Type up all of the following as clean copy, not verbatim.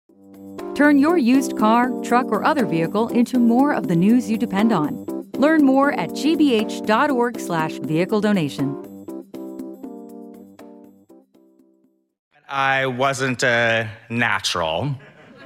Turn your used car, truck, or other vehicle into more of the news you depend on. Learn more at gbh.org/vehicle donation. I wasn't a natural,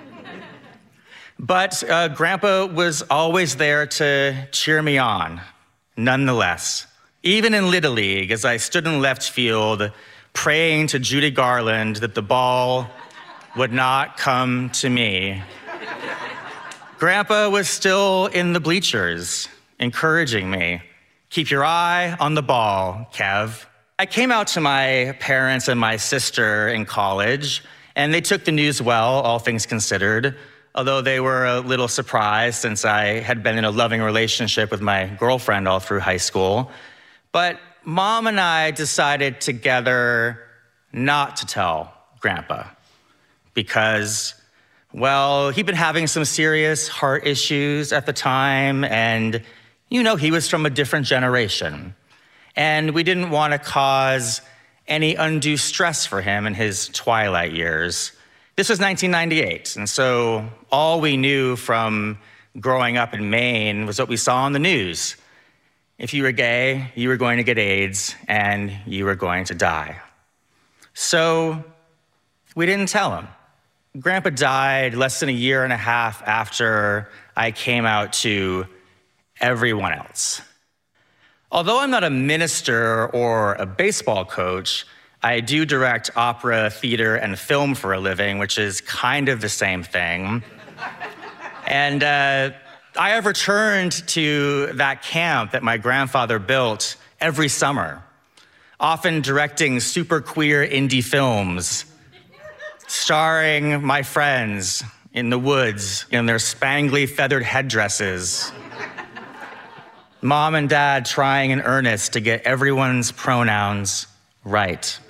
but Grandpa was always there to cheer me on, nonetheless. Even in Little League, as I stood in left field, praying to Judy Garland that the ball would not come to me, Grandpa was still in the bleachers, encouraging me. Keep your eye on the ball, Kev. I came out to my parents and my sister in college, and they took the news well, all things considered, although they were a little surprised since I had been in a loving relationship with my girlfriend all through high school. But Mom and I decided together not to tell Grandpa because, well, he'd been having some serious heart issues at the time, and, he was from a different generation. And we didn't want to cause any undue stress for him in his twilight years. This was 1998, and so all we knew from growing up in Maine was what we saw on the news. If you were gay, you were going to get AIDS, and you were going to die. So we didn't tell him. Grandpa died less than a year and a half after I came out to everyone else. Although I'm not a minister or a baseball coach, I do direct opera, theater, and film for a living, which is kind of the same thing. And I have returned to that camp that my grandfather built every summer, often directing super queer indie films, starring my friends in the woods in their spangly feathered headdresses. Mom and Dad trying in earnest to get everyone's pronouns right.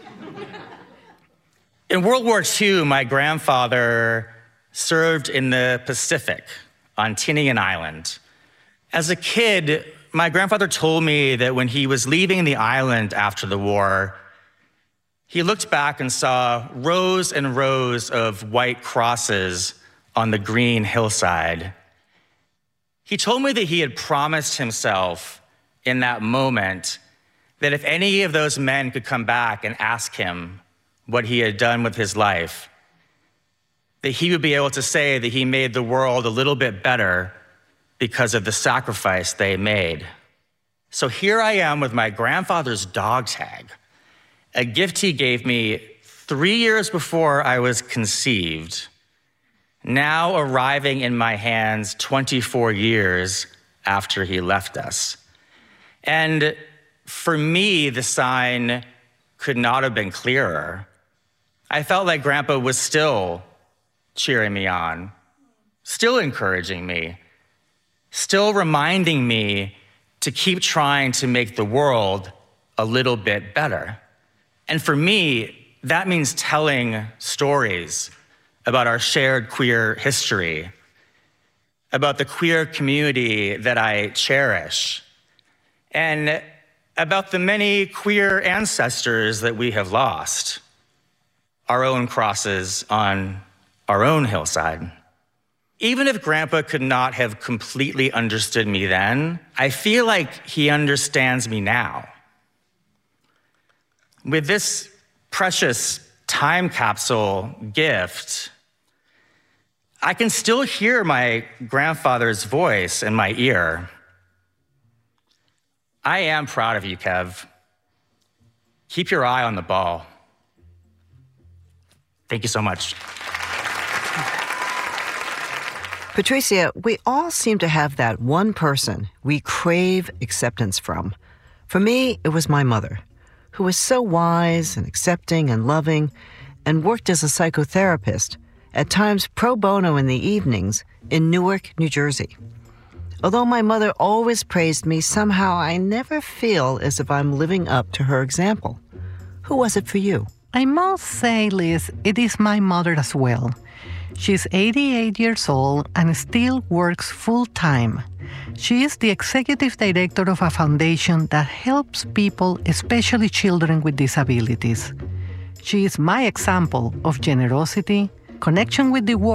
In World War II, my grandfather served in the Pacific on Tinian Island. As a kid, my grandfather told me that when he was leaving the island after the war, he looked back and saw rows and rows of white crosses on the green hillside. He told me that he had promised himself in that moment that if any of those men could come back and ask him what he had done with his life, that he would be able to say that he made the world a little bit better because of the sacrifice they made. So here I am with my grandfather's dog tag, a gift he gave me 3 years before I was conceived, now arriving in my hands 24 years after he left us. And for me, the sign could not have been clearer. I felt like Grandpa was still cheering me on, still encouraging me, still reminding me to keep trying to make the world a little bit better. And for me, that means telling stories about our shared queer history, about the queer community that I cherish, and about the many queer ancestors that we have lost, our own crosses on our own hillside. Even if Grandpa could not have completely understood me then, I feel like he understands me now. With this precious time capsule gift, I can still hear my grandfather's voice in my ear. I am proud of you, Kev. Keep your eye on the ball. Thank you so much. Patricia, we all seem to have that one person we crave acceptance from. For me, it was my mother, who was so wise and accepting and loving and worked as a psychotherapist, at times pro bono in the evenings, in Newark, New Jersey. Although my mother always praised me, somehow I never feel as if I'm living up to her example. Who was it for you? I must say, Liz, it is my mother as well. She's 88 years old and still works full-time. She is the executive director of a foundation that helps people, especially children with disabilities. She is my example of generosity, connection with the world,